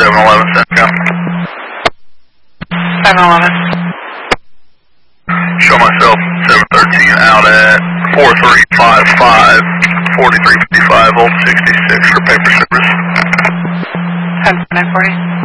711 Centcom. 711. Show myself 713 out at 4355, 4355, Old 66 for paper service. 10-940.